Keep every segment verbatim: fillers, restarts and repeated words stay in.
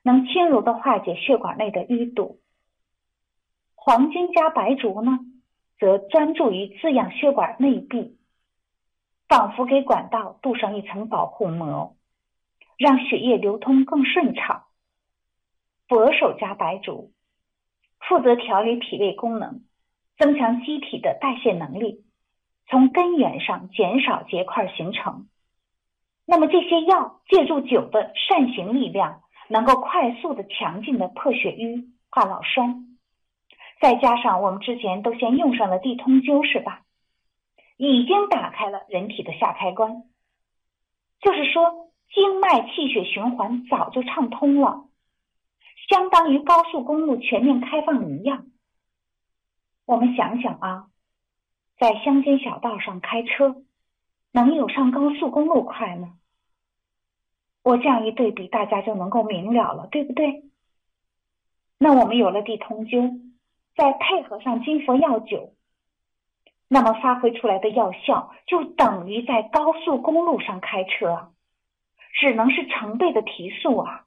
能轻柔地化解血管内的淤堵。黄金加白术呢，则专注于滋养血管内壁，仿佛给管道镀上一层保护膜，让血液流通更顺畅。佛手加白术负责调理脾胃功能，增强机体的代谢能力，从根源上减少结块形成。那么这些药借助酒的善行力量，能够快速的强劲的破血瘀、化老栓，再加上我们之前都先用上了地通灸，是吧？已经打开了人体的下开关，就是说经脉气血循环早就畅通了，相当于高速公路全面开放一样。我们想想啊，在乡间小道上开车，能有上高速公路快吗？我这样一对比，大家就能够明了了，对不对？那我们有了地通灸，再配合上金佛药酒，那么发挥出来的药效就等于在高速公路上开车，只能是成倍的提速啊。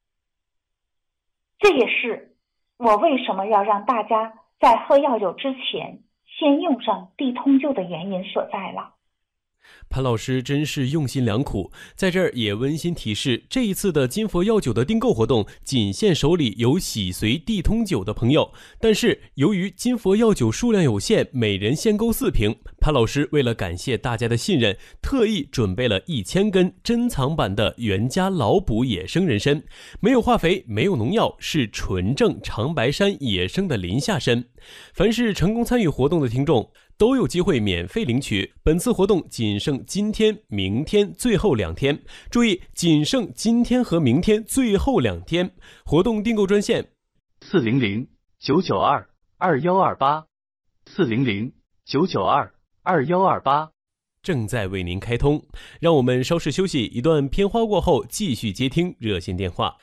这也是我为什么要让大家在喝药酒之前先用上地通灸的原因所在了。 潘老师真是用心良苦，在这儿也温馨提示，这一次的金佛药酒的订购活动仅限手里有喜随地通酒的朋友，但是由于金佛药酒数量有限，每人限购四瓶，潘老师为了感谢大家的信任，特意准备了一千根珍藏版的原家老补野生人参，没有化肥，没有农药，是纯正长白山野生的林下参。凡是成功参与活动的听众都有机会免费领取，本次活动仅剩今天、明天最后两天，注意，仅剩今天和明天最后两天。活动订购专线四零零九九二二幺二八，四零零九九二二幺二八正在为您开通。让我们稍事休息，一段片花过后继续接听热线电话。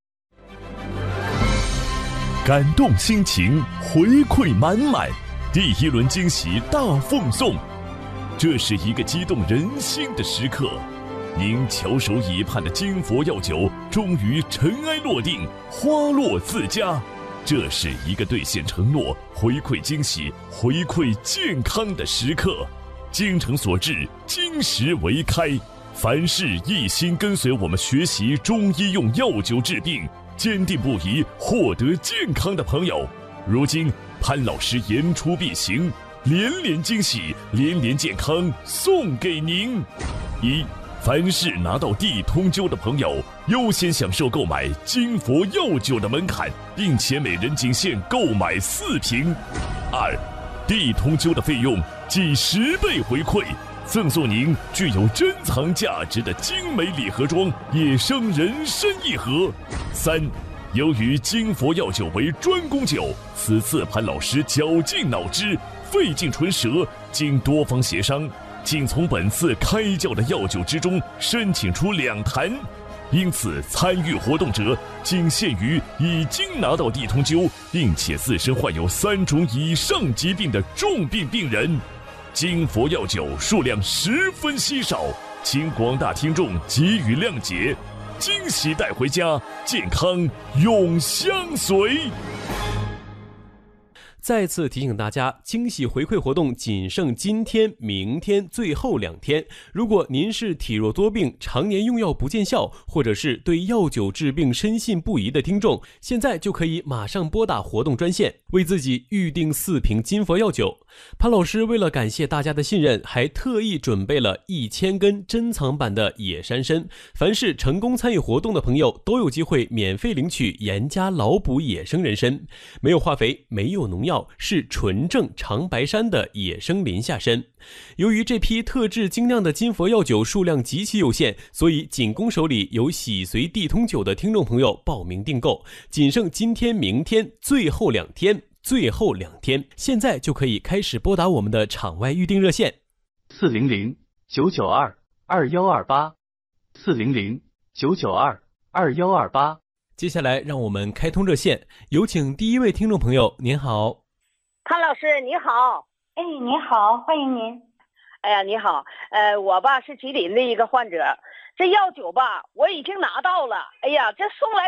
感动心情，回馈满满，第一轮惊喜大奉送，这是一个激动人心的时刻。您翘首以盼的金佛药酒终于尘埃落定，花落自家。这是一个兑现承诺、回馈惊喜、回馈健康的时刻。精诚所至，金石为开。凡是一心跟随我们学习中医用药酒治病，坚定不移获得健康的朋友，如今潘老师言出必行，连连惊喜，连连健康送给您。一，凡是拿到地通灸的朋友，优先享受购买金佛药酒的门槛，并且每人仅限购买四瓶。二，地通灸的费用计十倍回馈，赠送您具有珍藏价值的精美礼盒装野生人参一盒。三，由于金佛药酒为专供酒，此次潘老师绞尽脑汁，费尽唇舌，经多方协商，仅从本次开窖的药酒之中申请出两坛，因此参与活动者仅限于已经拿到地通灸，并且自身患有三种以上疾病的重病病人。金佛药酒数量十分稀少，请广大听众给予谅解。惊喜带回家，健康永相随。 再次提醒大家，惊喜回馈活动仅剩今天、明天最后两天。如果您是体弱多病、常年用药不见效，或者是对药酒治病深信不疑的听众，现在就可以马上拨打活动专线，为自己预定四瓶金佛药酒。潘老师为了感谢大家的信任，还特意准备了一千根珍藏版的野山参。凡是成功参与活动的朋友，都有机会免费领取严家老补野生人参，没有化肥，没有农药，是纯正长白山的野生林下参。由于这批特制精酿的金佛药酒数量极其有限，所以仅供手里有喜随地通酒的听众朋友报名订购，仅剩今天、明天最后两天。最后两天，现在就可以开始拨打我们的场外预订热线四零零九九二二幺二八，四零零九九二二幺二八。 接下来让我们开通热线，有请第一位听众朋友。您好， 潘老师你好。 哎，你好，欢迎您。 哎呀，你好，呃，我吧是吉林的一个患者，这药酒吧我已经拿到了，哎呀，这送来